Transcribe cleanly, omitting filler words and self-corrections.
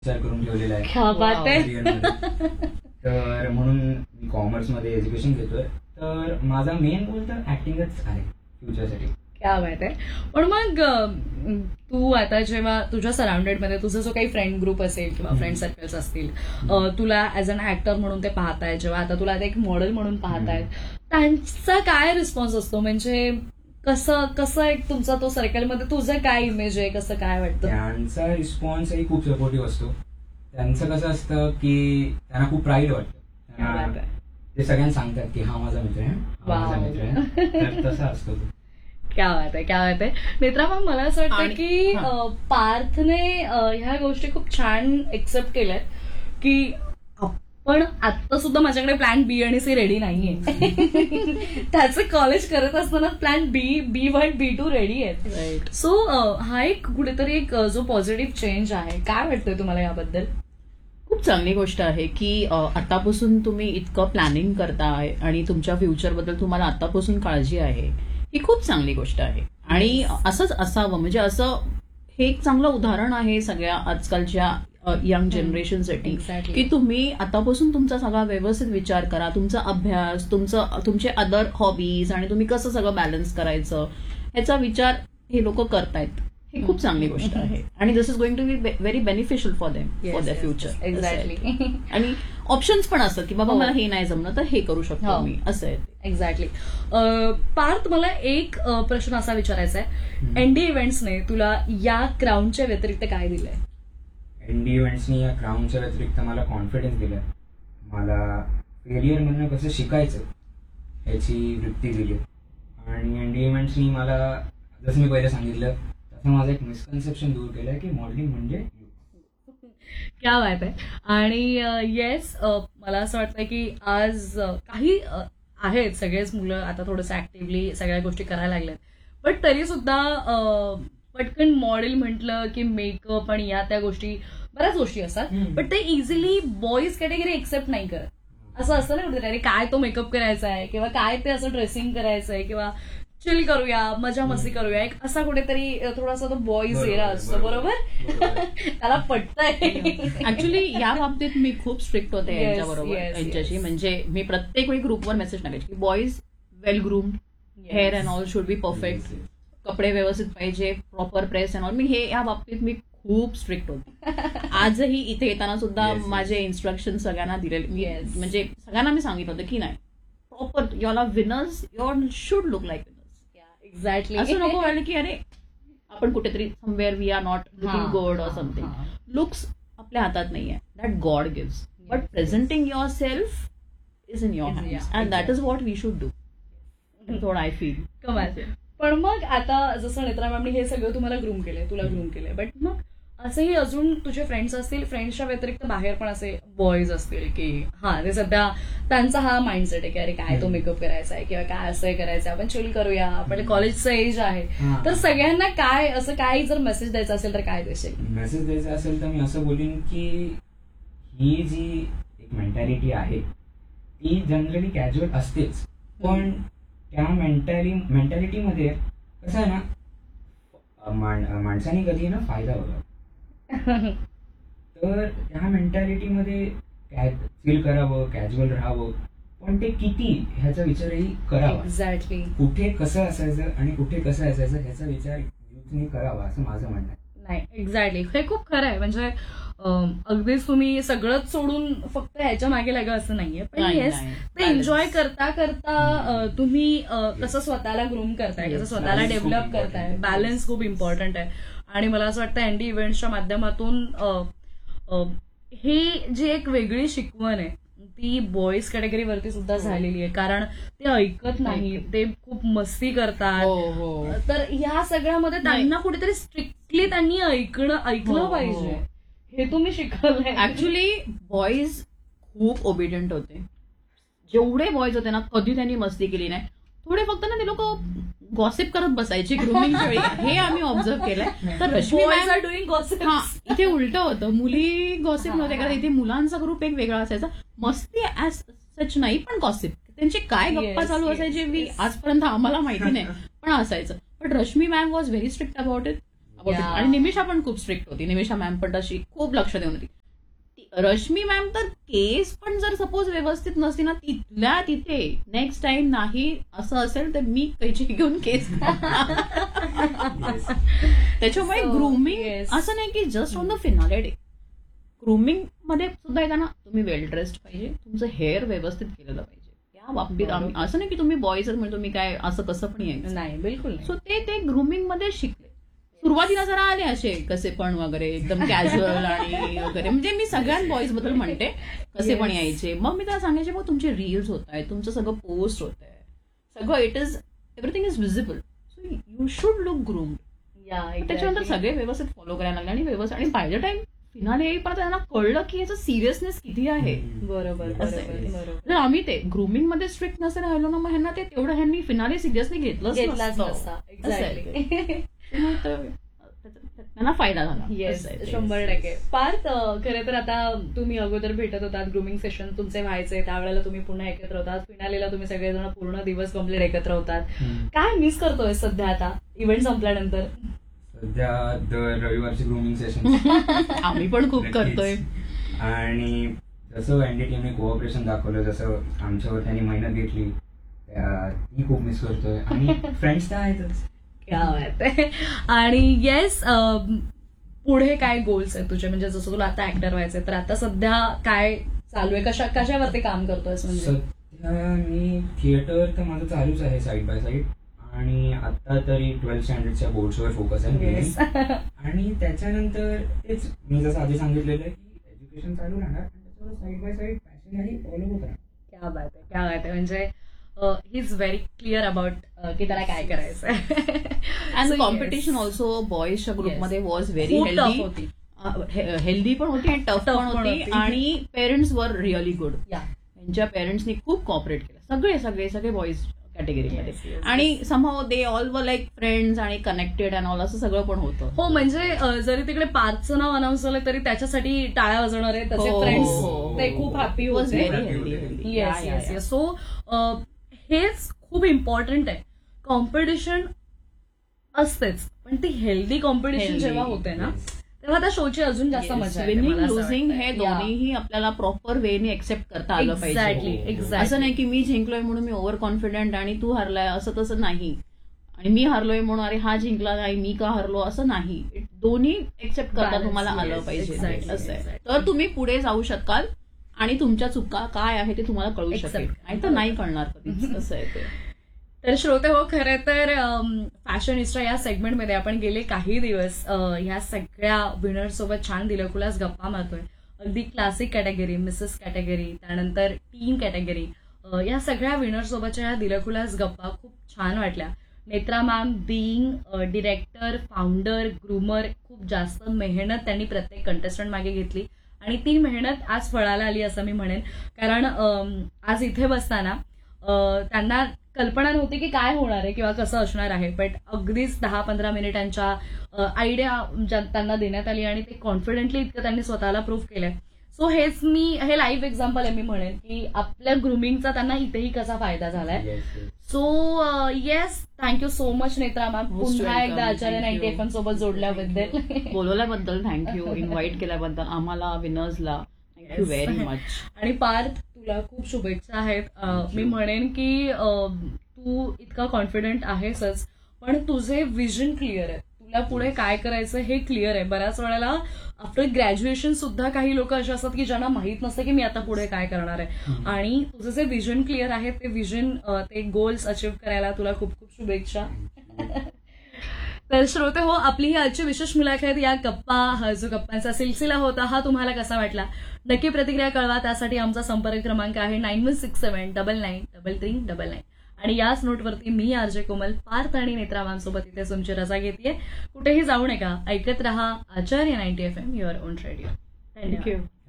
विचार करून ठेवलेला आहे क्या बात आहे. career मध्ये. तर म्हणून मी कॉमर्समध्ये एज्युकेशन घेतोय. तर माझा मेन गोल तर ऍक्टिंगच आहे फ्युचरसाठी. क्या बात आहे. पण मग तू आता जेव्हा तुझ्या सराउंडेड मध्ये तुझा जो काही फ्रेंड ग्रुप असेल किंवा फ्रेंड सर्कल्स असतील, तुला ऍज अन ऍक्टर म्हणून ते पाहतायत, जेव्हा आता तुला आता एक मॉडेल म्हणून पाहतायत, त्यांचा काय रिस्पॉन्स असतो? म्हणजे कसं एक तुमचा तो सर्कलमध्ये तुझं काय इमेज आहे, कसं काय वाटतं? त्यांचा रिस्पॉन्सही खूप सपोर्टिव्ह असतो. त्यांचं कसं असतं की त्यांना खूप प्राईड वाटतं. क्या बात आहे. ते सगळ्यांना सांगतात की हा माझा मित्र आहे, हा माझा Wow. मित्र आहे. तर तसा असतो तो. क्या बात आहे, क्या बात आहे. नेत्रा मॅम, मला असं वाटतं आणि- की हा. पार्थने ह्या गोष्टी खूप छान एक्सेप्ट केल्यात की आपण आता सुद्धा माझ्याकडे प्लॅन बी आणि सी रेडी नाहीये. त्याचं कॉलेज करत असताना प्लॅन B1 B2 रेडी आहेत. राईट. सो हा एक कुठेतरी एक जो पॉझिटिव्ह चेंज आहे, काय वाटतंय तुम्हाला याबद्दल? खूप चांगली गोष्ट आहे की आतापासून तुम्ही इतकं प्लॅनिंग करताय आणि तुमच्या फ्युचरबद्दल तुम्हाला आतापासून काळजी आहे, ही खूप चांगली गोष्ट आहे. आणि असंच असावं, म्हणजे असं हे एक चांगलं उदाहरण आहे सगळ्या आजकालच्या यंग जनरेशनसाठी Exactly. की तुम्ही आतापासून तुमचा सगळा व्यवस्थित विचार करा, तुमचा अभ्यास, तुमचे अदर हॉबीज आणि तुम्ही कसं सगळं बॅलन्स करायचं ह्याचा विचार हे लोक करतायत. ही खूप चांगली गोष्ट आहे आणि दिस is going to be very beneficial for them, for the future. Exactly. आणि ऑप्शन्स पण असतात की बाबा हो. मला हे नाही जमलं तर हे करू शकतो हो. मी, असं आहे. एक्झॅक्टली. पार्थ, मला एक प्रश्न असा विचारायचा आहे, एनडी इव्हेंट्सने तुला या क्राऊनच्या व्यतिरिक्त काय दिलंय? एनडी इव्हेंट्सनी या क्राऊनच्या व्यतिरिक्त मला कॉन्फिडन्स दिलाय. मला फेलियरमधनं कसं शिकायचं ह्याची वृत्ती दिली. आणि एनडी इव्हेंट्सनी मला, जसं मी पहिले सांगितलं तसं, माझं एक मिसकन्सेप्शन दूर केलंय की मॉडेलिंग म्हणजे क्या बात आहे. आणि येस, मला असं वाटतं की आज काही आहेत सगळेच मुलं आता थोडंसं ऍक्टिव्हली सगळ्या गोष्टी करायला लागल्यात, बट तरी सुद्धा पटकन मॉडेल म्हटलं की मेकअप आणि या त्या गोष्टी, बऱ्याच गोष्टी असतात, बट ते इझिली बॉईज कॅटेगरी एक्सेप्ट नाही करत. असं असतं ना कुठेतरी, काय तो मेकअप करायचा आहे किंवा काय ते असं ड्रेसिंग करायचं आहे किंवा चिल करूया, मजा मस्ती करूया, एक असा कुठेतरी थोडासा तो बॉईज एरा असतो. बरोबर? त्याला पटतंय. ऍक्च्युली या बाबतीत मी खूप स्ट्रिक्ट होते Yes, यांच्याबरोबर, yes, यांच्याशी. yes. म्हणजे मी प्रत्येक वेळी ग्रुपवर मेसेज टाकायचे की boys well groomed, hair and all should be perfect, कपडे व्यवस्थित पाहिजे, प्रॉपर प्रेस अँड ऑल. मी हे या बाबतीत मी खूप स्ट्रिक्ट होते. आजही इथे येताना सुद्धा Yes, yes. माझे इन्स्ट्रक्शन सगळ्यांना दिलेले मी, Yes. म्हणजे सगळ्यांना मी सांगितलं होतं की नाही, proper your winners, your should look like winners. Exactly. असं नको व्हायला की अरे आपण कुठेतरी somewhere we R not looking good or something. Looks आपल्या हातात नाहीये, that God gives, but presenting your self is in your hands and that is what we should do. थोडं आय फील. कमाल. पण मग आता जसं नेत्रा मॅमनी हे सगळं तुम्हाला ग्रूम केलंय, तुला ग्रूम केलंय, बट मग असेही अजून तुझे फ्रेंड्स असतील, फ्रेंड्सच्या व्यतिरिक्त बाहेर पण असे बॉईज असतील की ते सध्या त्यांचा हा माइंडसेट आहे की अरे काय तो मेकअप करायचा आहे किंवा काय असं करायचं आहे, आपण चिल करूया, आपण कॉलेजचं एज आहे, तर सगळ्यांना काय असं काय जर मेसेज द्यायचा असेल तर काय देशील? मेसेज द्यायचा असेल तर मी असं बोलीन की ही जी एक मेंटॅलिटी आहे ती जनरली कॅज्युअल असतेच, पण त्या मेंटॅलिटीमध्ये कसं आहे ना, माणसाने कधी ना फायदा होता. तर त्या मेंटॅलिटीमध्ये फील करावं, कॅज्युअल राहावं, पण ते किती ह्याचा विचारही करावा. एक्झॅक्टली. कुठे कसं असायचं आणि कुठे कसं असायचं ह्याचा विचार युथने करावा असं माझं म्हणणं आहे. नाही, एक्झॅक्टली, हे खूप खरं आहे. म्हणजे अगदीच तुम्ही सगळंच सोडून फक्त ह्याच्या मागे लागा असं नाहीये, पण नाही, येस, नाही. ते एन्जॉय करता करता तुम्ही कसं स्वतःला ग्रूम करताय, कसं स्वतःला balance खूप डेव्हलप important करताय, आहे. बॅलन्स खूप इम्पॉर्टंट आहे. आणि मला असं वाटतं एनडी इव्हेंट्सच्या माध्यमातून ही जी एक वेगळी शिकवण आहे ती बॉईज कॅटेगरीवरती सुद्धा झालेली आहे, कारण ते ऐकत नाही, ते खूप मस्ती करतात. हो. तर ह्या सगळ्यामध्ये त्यांना कुठेतरी स्ट्रिक्टली त्यांनी ऐकलं हो. पाहिजे, हे तुम्ही शिकवलंय. ऍक्च्युली बॉईज खूप ओबिडियंट होते. जेवढे बॉईज होते ना, कधी त्यांनी मस्ती केली नाही. थोडे फक्त ना ते लोक गॉसिप करत बसायचे ग्रूमिंगच्या वेळी, हे आम्ही ऑब्झर्व केलंय. तर Rashmi Boys ma'am, are doing gossip. हा, इथे उलट होतं, मुली गॉसिप नव्हते करत, इथे मुलांचा ग्रुप एक वेगळा असायचा. मस्ती ऍज सच नाही, पण गॉसिप, त्यांचे काय गप्पा Yes, चालू yes, असायचे yes. आजपर्यंत आम्हाला माहिती नाही, पण असायचं. पण Rashmi ma'am was very strict about it. Yeah. आणि निमिषा पण खूप स्ट्रिक्ट होती. निमिषा मॅम पण तशी खूप लक्ष देऊन होती. रश्मी मॅम तर केस पण जर सपोज व्यवस्थित नसती ना, तिथल्या तिथे नेक्स्ट टाइम नाही असं असेल तर मी कैची घेऊन केस त्याच्यामुळे So, ग्रूमिंग yes. असं नाही की just on the finale day. Grooming मध्ये सुद्धा येताना तुम्ही वेल ड्रेस्ड पाहिजे, तुमचं हेअर व्यवस्थित केलेलं पाहिजे. त्या बाबतीत आम्ही असं नाही की तुम्ही बॉईज म्हणजे तुम्ही काय असं कसं पण यायचं. नाही, बिलकुल नाही. सो ते ग्रूमिंग मध्ये शिकले. सुरुवातीला जरा आले असे कसे पण वगैरे एकदम कॅज्युअल आणि वगैरे, म्हणजे मी सगळ्यात बॉईज बद्दल म्हणते कसे पण यायचे. मग मी त्याला सांगायचे मग तुमचे रील्स होत आहेत, तुमचं सगळं पोस्ट होत आहे, सगळं everything is visible, so you should look groomed. Yeah, त्याच्यानंतर exactly. सगळे व्यवस्थित फॉलो करायला लागले आणि व्यवस्थित, आणि बाय द टाइम फिनाले येईपर्यंत त्यांना कळलं की याचं सिरियसनेस किती आहे. बरोबर असं आहे. बरोबर बरोबर. जर आम्ही ते ग्रूमिंग मध्ये स्ट्रिक्ट नसेल राहिलो ना, मग ह्यांना ते तेवढं ह्यांनी फिनाले सिरियसली घेतलंच घेतलाच नसतं. नसता. असं आहे ते. एक्झॅक्टली. त्यामुळे त्यांना फायदा झाला. येस, असं आहे ते. 100%. पार्थ, खरं तर आता तुम्ही अगोदर भेटत होतात, ग्रूमिंग सेशन तुमचे व्हायचे, त्यावेळेला तुम्ही पुन्हा एकत्र होतात, फिनालेला तुम्ही सगळेजण पूर्ण दिवस कम्प्लीट एकत्र होतात. काय मिस करतोय सध्या आता इव्हेंट संपल्यानंतर? सध्या दर रविवारची ग्रूमिंग सेशन आम्ही पण खूप करतोय. आणि जसं एनडीटीएमने कोऑपरेशन दाखवलं, जसं आमच्यावर त्यांनी मेहनत घेतली, ती खूप मिस करतोय. आणि फ्रेंड्स तर आहेतच. क्या बात आहे. आणि येस, पुढे काय गोल्स आहेत तुझे? म्हणजे जसं तुला आता ऍक्टर व्हायचंय, तर आता सध्या काय चालू आहे? कशावरती काम करतोयस? म्हणजे सध्या मी थिएटर तर माझं चालूच आहे साईड बाय साईड, आणि आता तरी 12th स्टँडर्डच्या बोर्ड्सवर फोकस आहे. Yes. आणि त्याच्यानंतर तेच मी जसं आधी सांगितलेलं आहे की एज्युकेशन चालू राहणार, आणि त्याच्यावर साईड बाय साईड पॅशनही फॉलो होत राहणार. क्या बात आहे, क्या बात आहे. म्हणजे he is very clear about की त्याला काय करायचंय. And So, competition yes. Also बॉईजच्या ग्रुपमध्ये वॉज व्हेरी खूप tough हेल्दी. होती. हेल्दी पण होती आणि टफ Tough पण पण होती. होती. आणि पेरेंट्स वर रिअली गुड. या त्यांच्या पेरेंट्सनी खूप कॉपरेट केलं, सगळे बॉईज कॅटेगरीमध्ये. Yes, yes. आणि somehow they all were like friends आणि कनेक्टेड अँड ऑल, असं सगळं पण होतं. हो, म्हणजे जरी तिकडे पार्थचं नाव अनाऊन्स झालं तरी त्याच्यासाठी टाळ्या वाजवणारे त्याचे हो, फ्रेंड्स हो, ते खूप हॅपी वॉज होते. Very Happy healthy. होते. Yes yes yes. सो हेच खूप इम्पॉर्टंट आहे. कॉम्पिटिशन असतेच, पण ती हेल्दी कॉम्पिटिशन Healthy. जेव्हा होते ना, तेव्हा त्या शोची अजून जास्त मजा येते. विनिंग मला असं लुझिंग वाटतंय. हे Yeah. दोन्हीही आपल्याला प्रॉपर वेने एक्सेप्ट करता आलं Exactly, पाहिजे. exactly. असं नाही की मी जिंकलोय म्हणून मी ओव्हर कॉन्फिडंट आणि तू हरलाय असं तसं नाही. आणि मी हरलोय म्हणून अरे हा जिंकला नाही मी का हरलो असं नाही. दोन्ही एक्सेप्ट करता Balance, तुम्हाला आलं yes, पाहिजे. exactly, असं आहे. exactly. तर तुम्ही पुढे जाऊ शकाल आणि तुमच्या चुका काय आहे ते तुम्हाला कळू Accept शकेल. करा. नाही तर नाही कळणार कधीच. असं आहे ते. तर श्रोते हो, खरं तर फॅशनिस्टा या सेगमेंटमध्ये आपण गेले काही दिवस ह्या सगळ्या विनर सोबत छान दिलखुलास गप्पा मारतोय. अगदी क्लासिक कॅटेगरी, मिसेस कॅटेगरी, त्यानंतर टीन कॅटेगरी, या सगळ्या विनर सोबतच्या या दिलखुलास गप्पा खूप छान वाटल्या. Netra ma'am being director, founder, groomer, खूप जास्त मेहनत त्यांनी प्रत्येक कंटेस्टंट मागे घेतली आणि ती मेहनत आज फळाला आली असं मी म्हणेन. कारण आज इथे बसताना त्यांना कल्पना नव्हती की काय होणार आहे किंवा कसं असणार आहे, बट अगदीच 10-15 मिनिटांच्या आयडिया त्यांना देण्यात आली आणि ते कॉन्फिडेंटली इतकं त्यांनी स्वतःला प्रूव्ह केलंय. सो हे लाईव्ह एक्झाम्पल आहे मी म्हणेन की आपल्या ग्रूमिंगचा त्यांना इथेही कसा फायदा झालाय. Yes, yes. So yes, thank you so much Netra ma'am, Most पुन्हा welcome. एकदा आचार्य Thank 90 you. FM सोबत जोडल्याबद्दल. बोलवल्याबद्दल थँक्यू. इन्व्हाइट केल्याबद्दल आम्हाला विनर्सला थँक्यू Yes. Very much. आणि पार्थ, तुला खूप शुभेच्छा आहेत. मी म्हणेन की तू इतका कॉन्फिडंट आहेसच, पण तुझे विजन क्लिअर आहे. तुला पुढे काय करायचं हे क्लिअर आहे. बऱ्याच वेळेला आफ्टर ग्रॅज्युएशन सुद्धा काही लोक असे असतात की ज्यांना माहित नसतं की मी आता पुढे काय करणार आहे. आणि तुझं जे विजन क्लिअर आहे ते विजन, ते गोल्स अचीव्ह करायला तुला खूप खूप शुभेच्छा. तर श्रोते हो, आपली ही आजची विशेष मुलाखत, या गप्पा, हा जो गप्पांचा सिलसिला होता, हा तुम्हाला कसा वाटला नक्की प्रतिक्रिया कळवा. त्यासाठी आमचा संपर्क क्रमांक आहे 9167993399. आणि याच नोटवरती मी आरजे कोमल, पार्थ आणि नेत्रा मॅम सोबत इथे तुमची रजा घेतेय. कुठेही जाऊ नका, ऐकत रहा आचार्य 90 FM, युअर ओन रेडिओ. धन्यवाद. थँक्यू.